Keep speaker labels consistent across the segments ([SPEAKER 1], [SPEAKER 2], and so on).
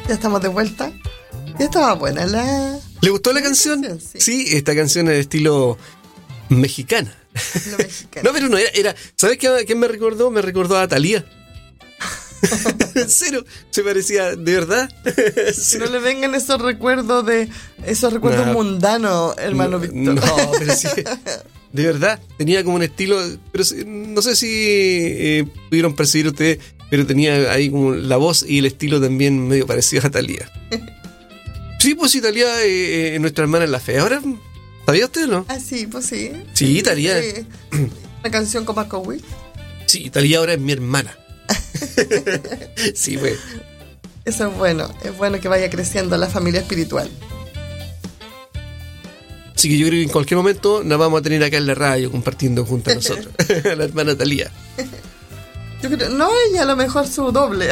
[SPEAKER 1] Ya estamos de vuelta. Ya estaba buena la...
[SPEAKER 2] ¿Le gustó la canción? Sí, esta canción es de estilo mexicana.
[SPEAKER 1] Lo mexicano.
[SPEAKER 2] No, pero no era. ¿Sabes quién me recordó? Me recordó a Thalía. En serio, se parecía, de verdad.
[SPEAKER 1] Que no le vengan esos recuerdos mundanos, hermano Víctor.
[SPEAKER 2] No, pero sí. De verdad, tenía como un estilo, pero no sé si pudieron percibir ustedes, pero tenía ahí como la voz y el estilo también medio parecido a Thalía. Sí, pues sí, Thalía es nuestra hermana en la fe. Ahora, ¿sabía usted o no?
[SPEAKER 1] Ah, sí, pues sí.
[SPEAKER 2] Sí, Thalía.
[SPEAKER 1] Una canción con Marco Witt.
[SPEAKER 2] Sí, Thalía ahora es mi hermana. Sí, pues.
[SPEAKER 1] Eso es bueno que vaya creciendo la familia espiritual.
[SPEAKER 2] Así que yo creo que en cualquier momento nos vamos a tener acá en la radio compartiendo junto a nosotros. La hermana Thalía.
[SPEAKER 1] Yo creo, no, ella a lo mejor su doble.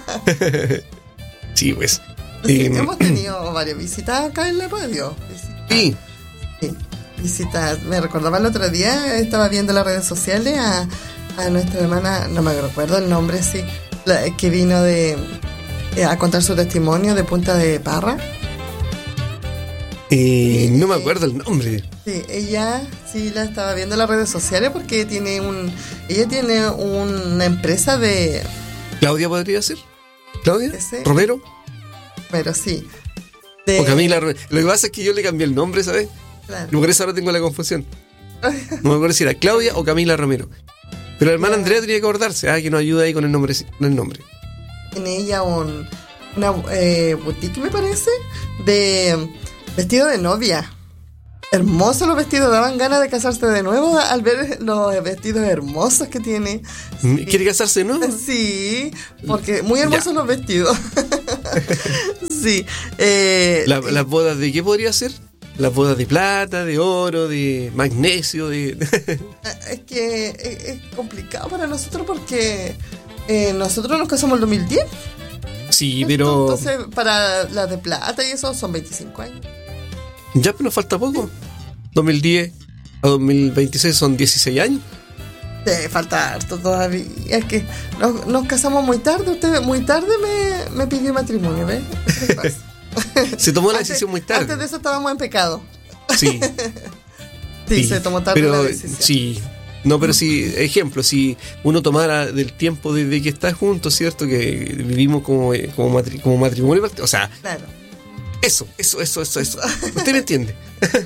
[SPEAKER 2] Sí, pues.
[SPEAKER 1] Sí, hemos tenido varias visitas acá en la radio.
[SPEAKER 2] Sí.
[SPEAKER 1] Visitas. Me recordaba el otro día, estaba viendo las redes sociales a nuestra hermana, no me recuerdo el nombre, sí, que vino a contar su testimonio de Punta de Parra.
[SPEAKER 2] No me acuerdo el nombre.
[SPEAKER 1] Sí, ella sí la estaba viendo en las redes sociales porque ella tiene una empresa de...
[SPEAKER 2] ¿Claudia podría ser? ¿Claudia?
[SPEAKER 1] ¿Ese?
[SPEAKER 2] ¿Romero?
[SPEAKER 1] Pero sí.
[SPEAKER 2] O Camila Romero. Lo que pasa es que yo le cambié el nombre, ¿sabes?
[SPEAKER 1] Claro.
[SPEAKER 2] Por eso ahora tengo la confusión. No me acuerdo si era Claudia o Camila Romero. Pero la hermana Andrea tenía que acordarse, que nos ayuda ahí con el nombre.
[SPEAKER 1] Tiene ella una boutique, me parece, de vestido de novia. Hermosos los vestidos, daban ganas de casarse de nuevo al ver los vestidos hermosos que tiene. Sí.
[SPEAKER 2] ¿Quiere casarse de nuevo?
[SPEAKER 1] Sí, porque muy hermosos los vestidos. Sí.
[SPEAKER 2] ¿Las bodas de qué podría ser? Las bodas de plata, de oro, de magnesio,
[SPEAKER 1] Es que es complicado para nosotros porque nosotros nos casamos en 2010.
[SPEAKER 2] Sí, pero...
[SPEAKER 1] Entonces, para las de plata y eso son 25 años.
[SPEAKER 2] Ya, pero nos falta poco. 2010 a 2026 son 16 años.
[SPEAKER 1] Falta harto todavía. Es que nos casamos muy tarde. Usted muy tarde me pidió matrimonio, ¿ves? ¿Qué pasa?
[SPEAKER 2] Se tomó la decisión muy tarde.
[SPEAKER 1] Antes de eso estábamos en pecado.
[SPEAKER 2] Sí.
[SPEAKER 1] Sí, se tomó tarde la decisión.
[SPEAKER 2] Sí. No, pero sí, ejemplo, si uno tomara del tiempo desde que está juntos, ¿cierto? Que vivimos como matrimonio, o sea,
[SPEAKER 1] claro.
[SPEAKER 2] Eso. ¿Usted me entiende?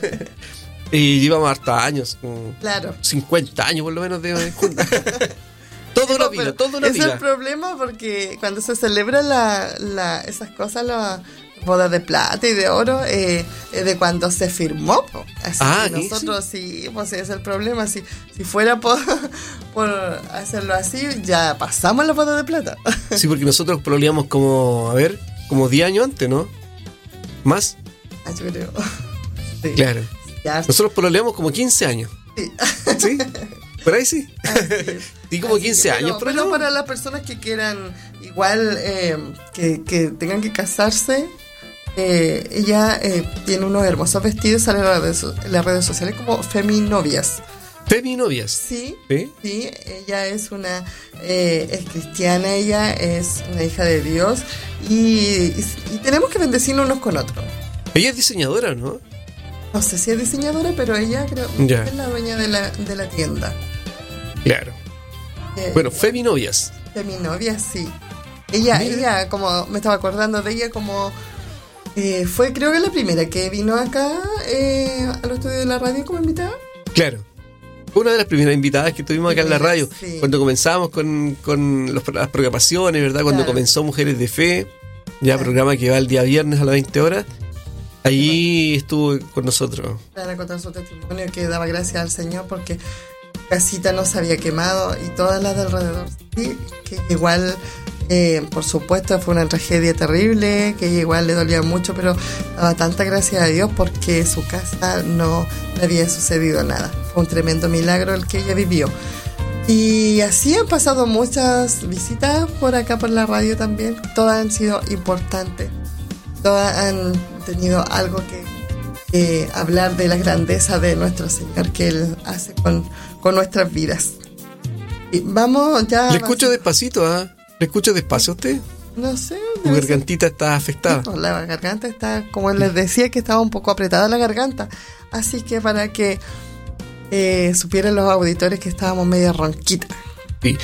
[SPEAKER 2] Y llevamos hartos años, como
[SPEAKER 1] claro.
[SPEAKER 2] 50 años por lo menos de juntos. Toda una vida.
[SPEAKER 1] Es el problema porque cuando se celebran esas cosas, las bodas de plata y de oro, de cuando se firmó. Así que nosotros sí, pues ese es el problema. Si fuera por hacerlo así, ya pasamos la boda de plata.
[SPEAKER 2] Sí, porque nosotros pololeamos como 10 años antes, ¿no? ¿Más?
[SPEAKER 1] Yo creo. Sí.
[SPEAKER 2] Claro.
[SPEAKER 1] Ya.
[SPEAKER 2] Nosotros pololeamos como 15 años.
[SPEAKER 1] Sí.
[SPEAKER 2] ¿Sí? ¿Por ahí sí? Sí, como 15 años.
[SPEAKER 1] Pero para las personas que quieran igual que tengan que casarse, ella tiene unos hermosos vestidos, sale en las redes sociales como Feminovias.
[SPEAKER 2] ¿Feminovias?
[SPEAKER 1] Sí, ella es es cristiana, ella es una hija de Dios y tenemos que bendecirnos unos con otros.
[SPEAKER 2] Ella es diseñadora, ¿no?
[SPEAKER 1] No sé si es diseñadora, pero ella creo que es la dueña de la tienda.
[SPEAKER 2] Claro. Bueno, Feminovias.
[SPEAKER 1] Feminovias, sí. Ella, como me estaba acordando de ella, como fue creo que la primera que vino acá a los estudios de la radio como invitada.
[SPEAKER 2] Claro. Una de las primeras invitadas que tuvimos acá en la radio, cuando comenzamos con las programaciones, ¿verdad? Cuando comenzó Mujeres de Fe, programa que va el día viernes a las 20 horas. Ahí estuvo con nosotros.
[SPEAKER 1] Para contar su testimonio, que daba gracias al Señor porque casita no se había quemado y todas las de alrededor. Sí, que igual, por supuesto, fue una tragedia terrible, que ella igual le dolía mucho, pero daba tanta gracias a Dios porque su casa no le había sucedido nada. Fue un tremendo milagro el que ella vivió. Y así han pasado muchas visitas por acá por la radio también. Todas han sido importantes. Todas han tenido algo que hablar de la grandeza de nuestro Señor que Él hace con nuestras vidas. Y vamos ya.
[SPEAKER 2] Le escucho despacito, ¿Le escucho despacio a usted?
[SPEAKER 1] No sé.
[SPEAKER 2] Tu gargantita está afectada.
[SPEAKER 1] Sí, la garganta está, como les decía, que estaba un poco apretada la garganta. Así que para que supieran los auditores que estábamos medio ronquitas.
[SPEAKER 2] Sí.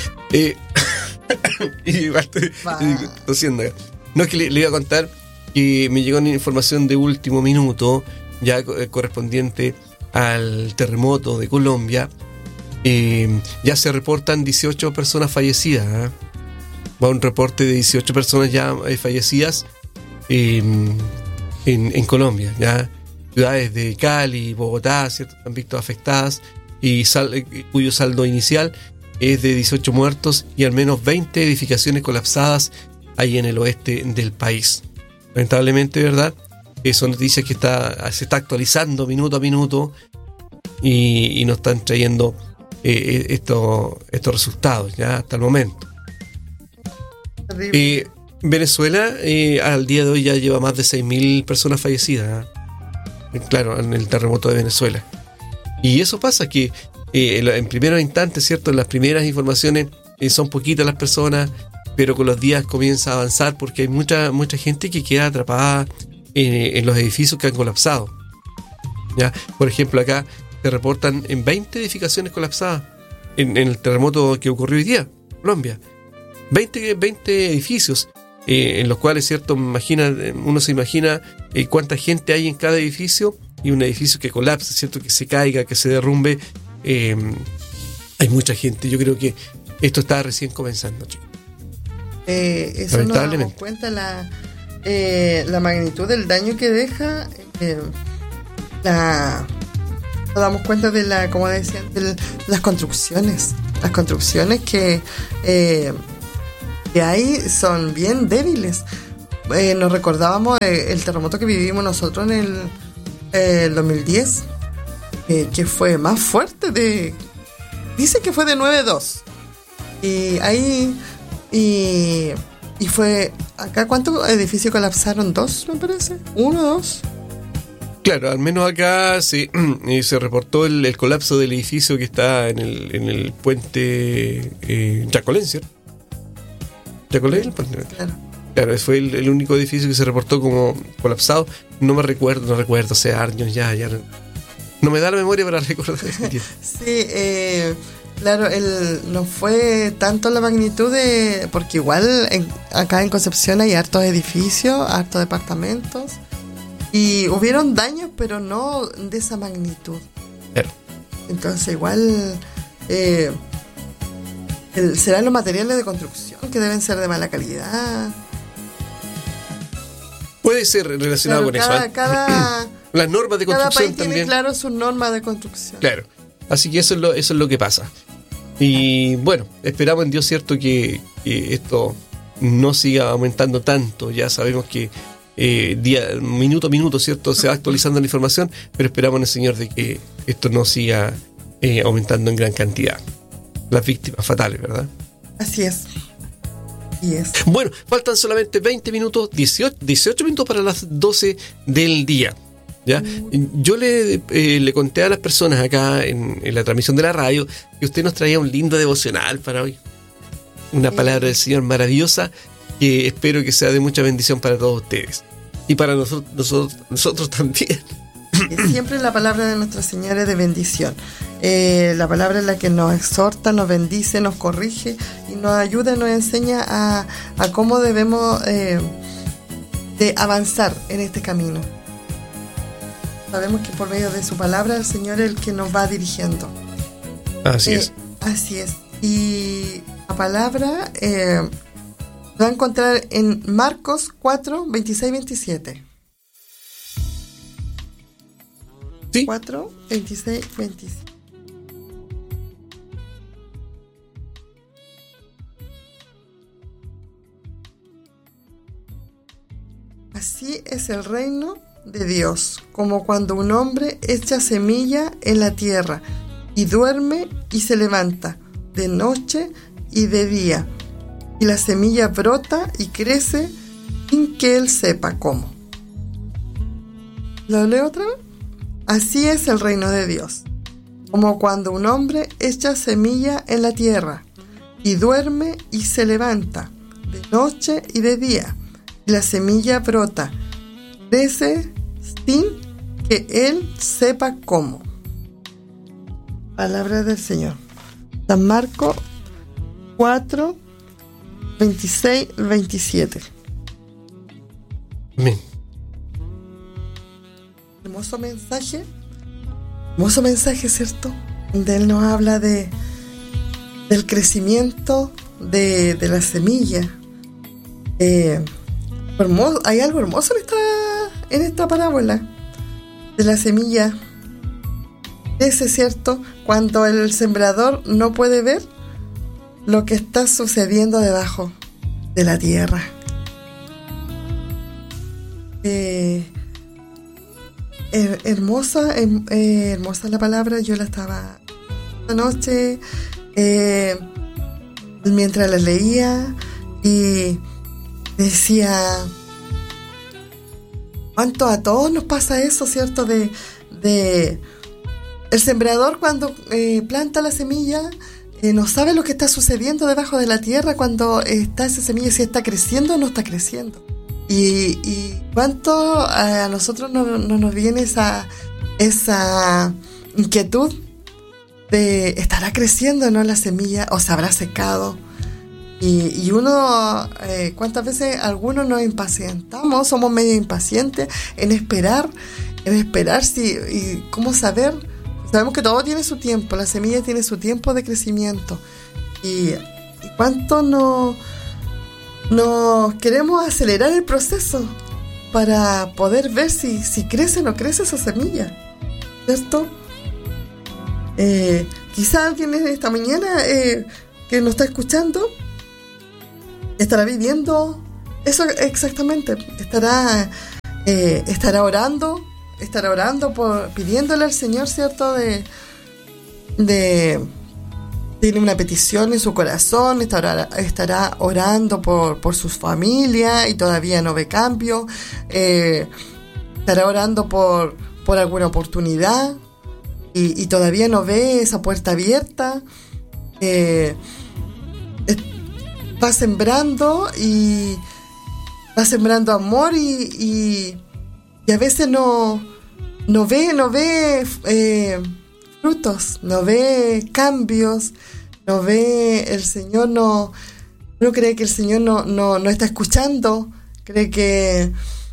[SPEAKER 2] Y igual estoy tosiendo. No, es que le iba a contar que me llegó una información de último minuto, ya correspondiente al terremoto de Colombia. Ya se reportan 18 personas fallecidas. Va un reporte de 18 personas ya fallecidas en Colombia. Ya ciudades de Cali, Bogotá, ¿cierto?, han visto afectadas, y cuyo saldo inicial es de 18 muertos y al menos 20 edificaciones colapsadas ahí en el oeste del país. Lamentablemente, ¿verdad? Son noticias que se está actualizando minuto a minuto y nos están trayendo estos resultados ya hasta el momento. Venezuela al día de hoy ya lleva más de 6.000 personas fallecidas, claro, en el terremoto de Venezuela. Y eso pasa que en primeros instantes, ¿cierto?, en las primeras informaciones son poquitas las personas, pero con los días comienza a avanzar porque hay mucha gente que queda atrapada en los edificios que han colapsado. ¿Ya? Por ejemplo, acá se reportan en 20 edificaciones colapsadas en el terremoto que ocurrió hoy día, Colombia. 20 edificios en los cuales, ¿cierto?, uno se imagina cuánta gente hay en cada edificio, y un edificio que colapse, ¿cierto?, que se caiga, que se derrumbe. Hay mucha gente. Yo creo que esto está recién comenzando, chicos.
[SPEAKER 1] Eso nos damos cuenta la magnitud del daño que deja. Nos damos cuenta de como decían, de las construcciones. Las construcciones que hay son bien débiles. Nos recordábamos el terremoto que vivimos nosotros en el 2010, que fue más fuerte. Dice que fue de 9.2. Y ahí y fue acá, ¿cuántos edificios colapsaron? 2, me parece. 1, 2.
[SPEAKER 2] Claro, al menos acá se reportó el colapso del edificio que está en el puente Yacolense. ¿Yacolén? Claro, fue el único edificio que se reportó como colapsado. No recuerdo, hace años ya no me da la memoria para recordar ese tiempo. Sí,
[SPEAKER 1] claro, no fue tanto la magnitud porque igual acá en Concepción hay hartos edificios, hartos departamentos, y hubieron daños, pero no de esa magnitud.
[SPEAKER 2] Claro.
[SPEAKER 1] Entonces igual serán los materiales de construcción que deben ser de mala calidad.
[SPEAKER 2] Puede ser relacionado, claro, con eso. Las normas de construcción
[SPEAKER 1] cada país
[SPEAKER 2] también.
[SPEAKER 1] Tiene claro sus normas de construcción.
[SPEAKER 2] Claro. Así que eso es lo que pasa. Y bueno, esperamos en Dios, cierto, que esto no siga aumentando tanto. Ya sabemos que minuto a minuto, cierto, se va actualizando la información, pero esperamos en el Señor de que esto no siga aumentando en gran cantidad. Las víctimas fatales, ¿verdad?
[SPEAKER 1] Así es.
[SPEAKER 2] Bueno, faltan solamente 20 minutos, 18 minutos para las 12 del día. ¿Ya? Yo le conté a las personas acá en la transmisión de la radio que usted nos traía un lindo devocional para hoy. Una palabra del Señor maravillosa que espero que sea de mucha bendición para todos ustedes. Y para nosotros también.
[SPEAKER 1] Siempre la palabra de Nuestra Señora es de bendición. La palabra es la que nos exhorta, nos bendice, nos corrige y nos ayuda, nos enseña a cómo debemos de avanzar en este camino. Sabemos que por medio de su palabra el Señor es el que nos va dirigiendo.
[SPEAKER 2] Así es.
[SPEAKER 1] Así es. Y la palabra va a encontrar en Marcos 4, 26, 27.
[SPEAKER 2] ¿Sí?
[SPEAKER 1] 4, 26, 27. Así es el reino de Dios, como cuando un hombre echa semilla en la tierra y duerme y se levanta de noche y de día, y la semilla brota y crece sin que él sepa cómo. ¿Lo leo otra vez? Así es el reino de Dios, como cuando un hombre echa semilla en la tierra y duerme y se levanta de noche y de día, y la semilla brota, crece sin que él sepa cómo. Palabra del Señor. San Marcos 4, 26, 27.
[SPEAKER 2] Amén.
[SPEAKER 1] Hermoso mensaje, ¿cierto? Donde él nos habla del crecimiento de la semilla. Hay algo hermoso en esta parábola de la semilla. Ese, ¿cierto? Cuando el sembrador no puede ver lo que está sucediendo debajo de la tierra. Hermosa la palabra. Yo la estaba esta noche mientras la leía y decía, ¿cuánto a todos nos pasa eso, cierto? De el sembrador cuando planta la semilla no sabe lo que está sucediendo debajo de la tierra cuando está esa semilla, si está creciendo o no está creciendo. Y cuánto a nosotros no nos viene esa inquietud de estará creciendo, ¿no? La semilla, o se habrá secado. Y uno, cuántas veces algunos nos impacientamos, somos medio impacientes en esperar y cómo saber. Sabemos que todo tiene su tiempo, la semilla tiene su tiempo de crecimiento. Y cuánto nos queremos acelerar el proceso para poder ver si crece o no crece esa semilla, ¿cierto? Quizá alguien esta mañana que nos está escuchando estará viviendo eso exactamente. Estará orando pidiéndole al Señor, ¿cierto? Tiene una petición en su corazón, estará orando por su familia y todavía no ve cambio. Estará orando por alguna oportunidad y todavía no ve esa puerta abierta. Va sembrando amor y a veces no ve frutos, no ve cambios, no ve el Señor, no cree que el Señor no está escuchando, cree que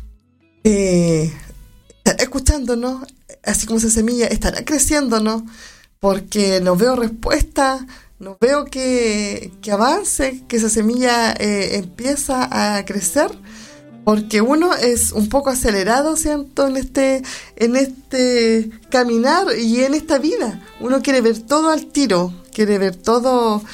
[SPEAKER 1] estará escuchando, ¿no? Así como esa semilla estará creciendo, ¿no? Porque no veo respuesta, no veo que avance, que esa semilla empieza a crecer. Porque uno es un poco acelerado, ¿cierto? En este caminar y en esta vida. Uno quiere ver todo al tiro, quiere ver todo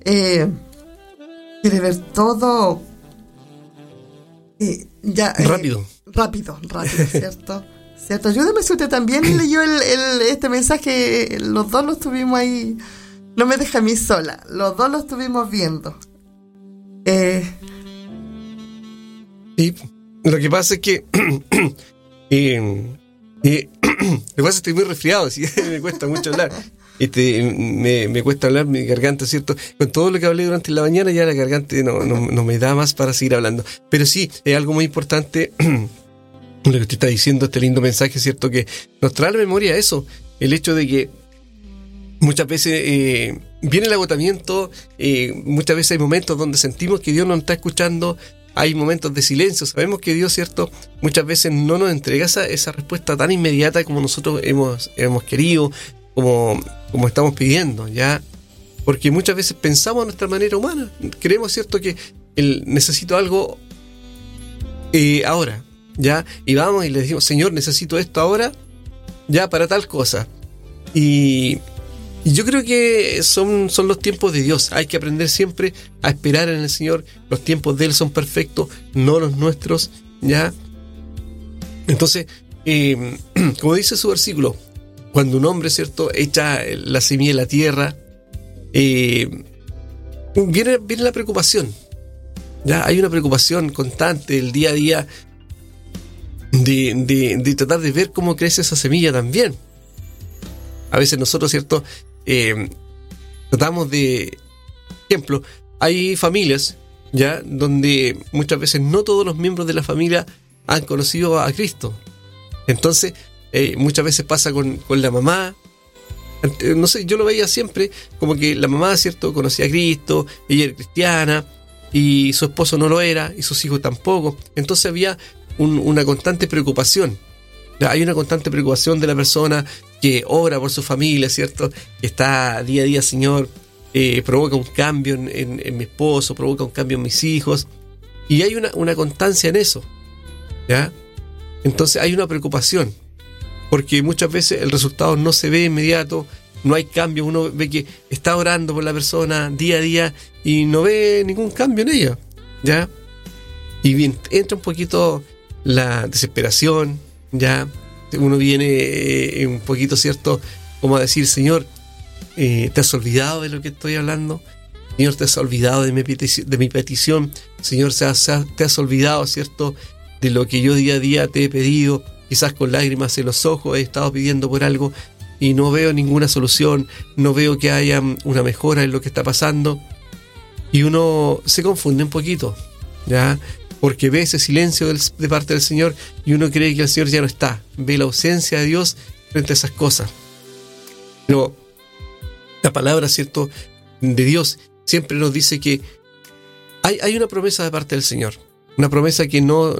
[SPEAKER 1] rápido, ¿cierto? ¿Cierto? Ayúdame si usted también leyó este mensaje. Los dos lo estuvimos ahí. No me deja a mí sola. Los dos lo estuvimos viendo.
[SPEAKER 2] Sí, lo que pasa es que estoy muy resfriado, ¿sí? Me cuesta mucho hablar. Me cuesta hablar, mi garganta, ¿cierto? Con todo lo que hablé durante la mañana, ya la garganta no me da más para seguir hablando. Pero sí, es algo muy importante lo que usted está diciendo, este lindo mensaje, ¿cierto? Que nos trae a la memoria eso, el hecho de que muchas veces viene el agotamiento, muchas veces hay momentos donde sentimos que Dios no nos está escuchando. Hay momentos de silencio. Sabemos que Dios, ¿cierto?, muchas veces no nos entrega esa respuesta tan inmediata como nosotros hemos querido, como estamos pidiendo, ¿ya? Porque muchas veces pensamos a nuestra manera humana. Creemos, ¿cierto?, que necesito algo ahora, ¿ya? Y vamos y le decimos, Señor, necesito esto ahora, ya, para tal cosa. Y yo creo que son los tiempos de Dios. Hay que aprender siempre a esperar en el Señor. Los tiempos de Él son perfectos, no los nuestros, ¿ya? Entonces, como dice su versículo, cuando un hombre, ¿cierto?, echa la semilla en la tierra, viene la preocupación, ¿ya? Hay una preocupación constante el día a día de tratar de ver cómo crece esa semilla también. A veces nosotros, ¿cierto?, tratamos de... Ejemplo, hay familias, ya, donde muchas veces no todos los miembros de la familia han conocido a Cristo. Entonces, muchas veces pasa con la mamá. No sé, yo lo veía siempre como que la mamá, ¿cierto?, conocía a Cristo, ella era cristiana, y su esposo no lo era, y sus hijos tampoco. Entonces había una constante preocupación. Hay una constante preocupación de la persona que ora por su familia, ¿cierto?, que está día a día, Señor, provoca un cambio en mi esposo, provoca un cambio en mis hijos, y hay una constancia en eso, ¿ya? Entonces hay una preocupación, porque muchas veces el resultado no se ve inmediato, no hay cambio, uno ve que está orando por la persona día a día y no ve ningún cambio en ella, ¿ya? Y bien, entra un poquito la desesperación, ¿ya? Uno viene un poquito, ¿cierto?, como a decir, Señor, ¿te has olvidado de lo que estoy hablando? Señor, ¿te has olvidado de mi petición? Señor, ¿te has olvidado, ¿cierto?, de lo que yo día a día te he pedido? Quizás con lágrimas en los ojos he estado pidiendo por algo y no veo ninguna solución, no veo que haya una mejora en lo que está pasando. Y uno se confunde un poquito, ¿ya? Porque ve ese silencio de parte del Señor y uno cree que el Señor ya no está. Ve la ausencia de Dios frente a esas cosas. Pero la palabra, ¿cierto?, de Dios siempre nos dice que hay una promesa de parte del Señor. Una promesa que no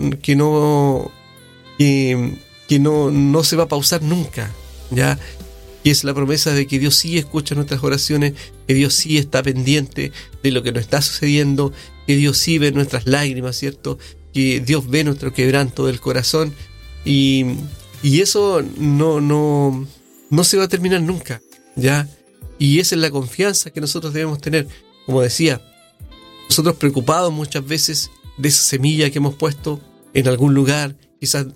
[SPEAKER 2] se va a pausar nunca, ¿ya? Y es la promesa de que Dios sí escucha nuestras oraciones, que Dios sí está pendiente de lo que nos está sucediendo, que Dios sí ve nuestras lágrimas, ¿cierto? Que Dios ve nuestro quebranto del corazón, y eso no se va a terminar nunca, ¿ya? Y esa es la confianza que nosotros debemos tener. Como decía, nosotros preocupados muchas veces de esa semilla que hemos puesto en algún lugar, quizás